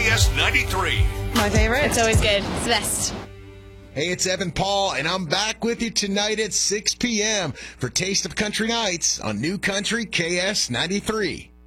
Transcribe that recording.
KS93. My favorite. It's always good. It's the best. Hey, it's Evan Paul, and I'm back with you tonight at 6 p.m. for Taste of Country Nights on New Country KS93.